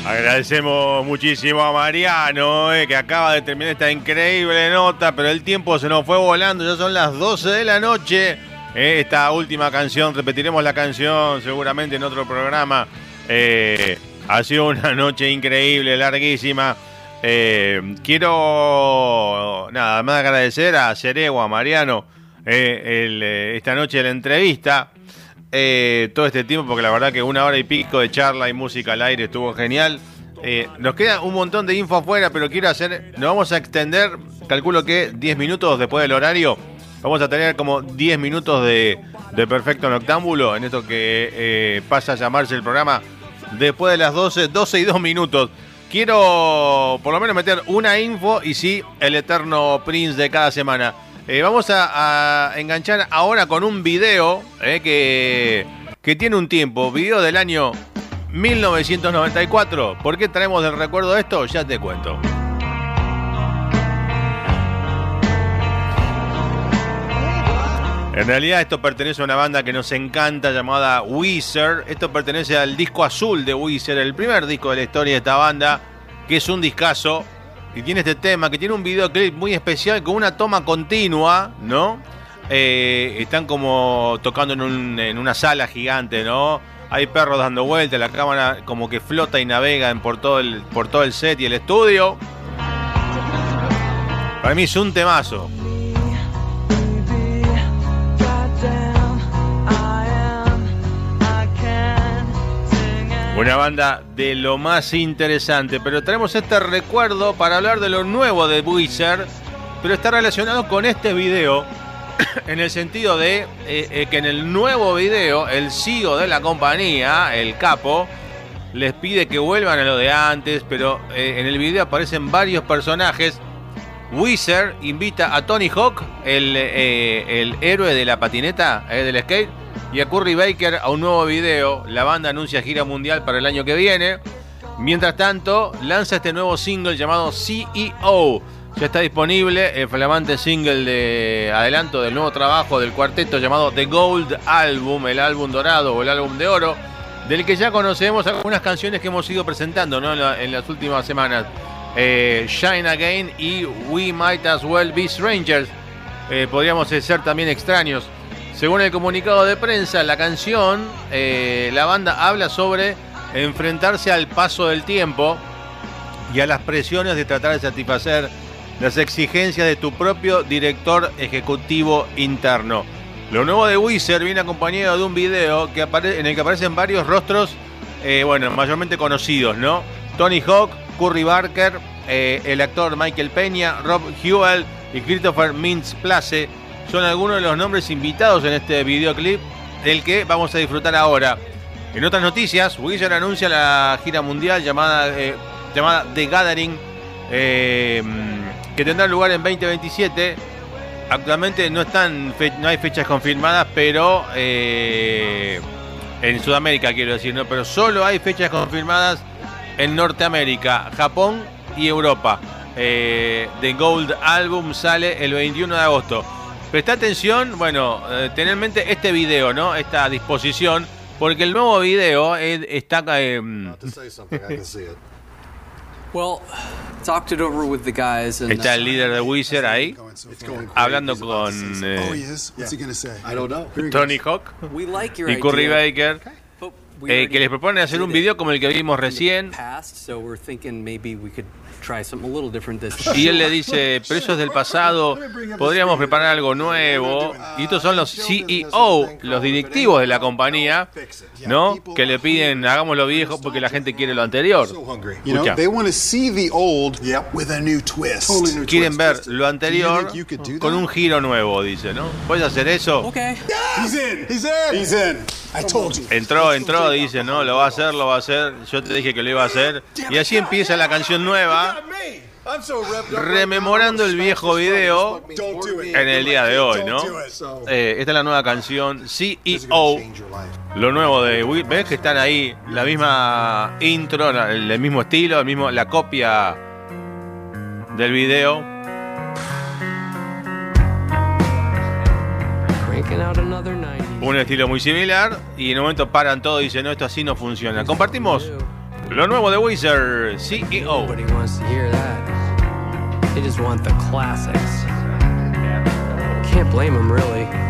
Agradecemos muchísimo a Mariano, que acaba de terminar esta increíble nota, pero el tiempo se nos fue volando, ya son las 12 de la noche. Esta última canción, repetiremos la canción seguramente en otro programa. Ha sido una noche increíble, larguísima. Quiero nada más agradecer a Ceregua, a Mariano, esta noche de la entrevista. Todo este tiempo, porque la verdad que 1 hora y pico de charla y música al aire estuvo genial. Nos queda un montón de info afuera, pero nos vamos a extender, calculo que 10 minutos después del horario. Vamos a tener como 10 minutos de Perfecto Noctámbulo, en esto que pasa a llamarse el programa después de las 12 y 2 minutos. Quiero por lo menos meter una info y sí, el eterno Prince de cada semana. Vamos a enganchar ahora con un video que tiene un tiempo, video del año 1994. ¿Por qué traemos del recuerdo esto? Ya te cuento. En realidad esto pertenece a una banda que nos encanta llamada Weezer. Esto pertenece al disco azul de Weezer, el primer disco de la historia de esta banda, que es un discazo. Y tiene este tema, que tiene un videoclip muy especial con una toma continua, ¿no? Están como tocando en una sala gigante, ¿no? Hay perros dando vueltas, la cámara como que flota y navega por todo el set y el estudio. Para mí es un temazo. Una banda de lo más interesante, pero traemos este recuerdo para hablar de lo nuevo de Weezer, pero está relacionado con este video, en el sentido de que en el nuevo video, el CEO de la compañía, el capo, les pide que vuelvan a lo de antes, pero en el video aparecen varios personajes. Weezer invita a Tony Hawk, el héroe de la patineta, del skate, y a Curry Baker a un nuevo video. La banda anuncia gira mundial para el año que viene. Mientras tanto, lanza este nuevo single llamado CEO. Ya está disponible el flamante single de adelanto del nuevo trabajo del cuarteto llamado The Gold Album, el álbum dorado o el álbum de oro, del que ya conocemos algunas canciones que hemos ido presentando, ¿no? en las últimas semanas. Shine Again y We Might As Well Be Strangers. Podríamos ser también extraños. Según el comunicado de prensa, la canción, la banda habla sobre enfrentarse al paso del tiempo y a las presiones de tratar de satisfacer las exigencias de tu propio director ejecutivo interno. Lo nuevo de Weezer viene acompañado de un video en el que aparecen varios rostros, mayormente conocidos, ¿no? Tony Hawk, Curry Barker, el actor Michael Peña, Rob Huel y Christopher Mintz-Plasse. Son algunos de los nombres invitados en este videoclip, del que vamos a disfrutar ahora. En otras noticias, Weezer anuncia la gira mundial llamada The Gathering, que tendrá lugar en 2027. Actualmente no hay fechas confirmadas, pero en Sudamérica quiero decir, ¿no? Pero solo hay fechas confirmadas en Norteamérica, Japón y Europa. The Gold Album sale el 21 de agosto. Presta atención, tener en mente este video, ¿no? Esta disposición, porque el nuevo video está... Está el líder de Weezer ahí, hablando con Tony Hawk y Curry Baker, que les propone hacer un video como el que vimos recién. Y él le dice, pero eso es del pasado, podríamos preparar algo nuevo. Y estos son los CEO, los directivos de la compañía, ¿no? Que le piden, hagámoslo viejo porque la gente quiere lo anterior. Escucha. Quieren ver lo anterior con un giro nuevo, dice, ¿no? ¿Puedes hacer eso? Entró, dice, no, lo va a hacer, yo te dije que lo iba a hacer. Y así empieza la canción nueva, rememorando el viejo video en el día de hoy, ¿no? Esta es la nueva canción, CEO. Lo nuevo de Weezer, ¿ves que están ahí? La misma intro, el mismo estilo, la copia del video. Un estilo muy similar, y en un momento paran todo y dicen, no, esto así no funciona. Compartimos Lo nuevo de Weezer, CEO. Nobody wants to hear that. They just want the classics. Can't blame them, really.